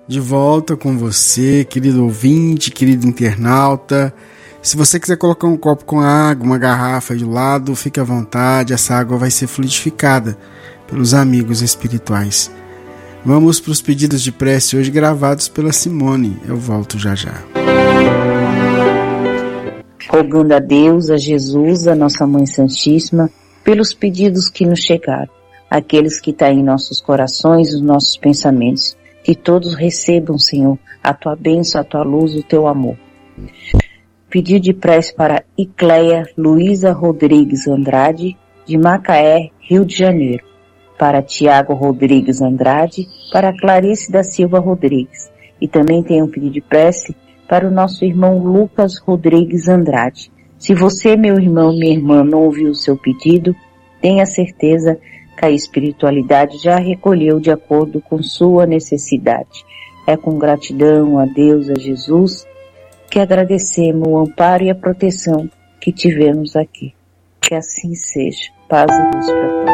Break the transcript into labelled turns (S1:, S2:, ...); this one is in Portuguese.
S1: De volta com você, querido ouvinte, querido internauta. Se você quiser colocar um copo com água, uma garrafa aí do lado, fique à vontade, essa água vai ser fluidificada pelos amigos espirituais. Vamos para os pedidos de prece hoje gravados pela Simone. Eu volto já já.
S2: Rogando a Deus, a Jesus, a nossa Mãe Santíssima, pelos pedidos que nos chegaram, aqueles que estão em nossos corações, os nossos pensamentos, que todos recebam, Senhor, a Tua bênção, a Tua luz, o Teu amor. Pedido de prece para Icleia Luísa Rodrigues Andrade, de Macaé, Rio de Janeiro. Para Tiago Rodrigues Andrade, para Clarice da Silva Rodrigues. E também tem um pedido de prece para o nosso irmão Lucas Rodrigues Andrade. Se você, meu irmão, minha irmã, não ouviu o seu pedido, tenha certeza que a espiritualidade já recolheu de acordo com sua necessidade. É com gratidão a Deus, a Jesus, que agradecemos o amparo e a proteção que tivemos aqui. Que assim seja. Paz e luz para todos.